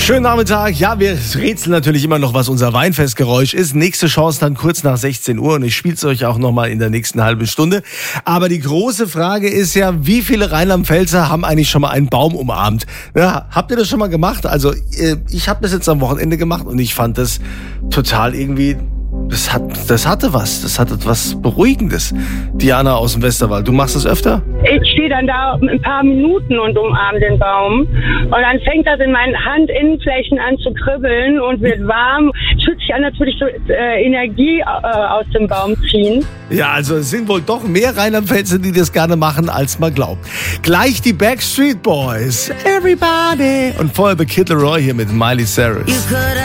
Schönen Nachmittag. Ja, wir rätseln natürlich immer noch, was unser Weinfestgeräusch ist. Nächste Chance dann kurz nach 16 Uhr und ich spiele es euch auch nochmal in der nächsten halben Stunde. Aber die große Frage ist ja, wie viele Rheinland-Pfälzer haben eigentlich schon mal einen Baum umarmt? Ja, habt ihr das schon mal gemacht? Also ich habe das jetzt am Wochenende gemacht und ich fand das total irgendwie... Das hatte was Beruhigendes. Diana aus dem Westerwald, du machst das öfter? Ich stehe dann da ein paar Minuten und umarme den Baum. Und dann fängt das in meinen Handinnenflächen an zu kribbeln und wird warm. Es fühlt sich an, natürlich so Energie aus dem Baum ziehen. Ja, also es sind wohl doch mehr Rheinland-Pfälzer, die das gerne machen, als man glaubt. Gleich die Backstreet Boys. Everybody. Und vorher The Kid Laroi hier mit Miley Cyrus.